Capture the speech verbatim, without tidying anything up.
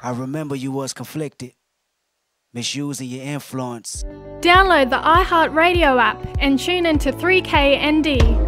I remember you was conflicted, misusing your influence. Download the iHeartRadio app and tune into three K N D.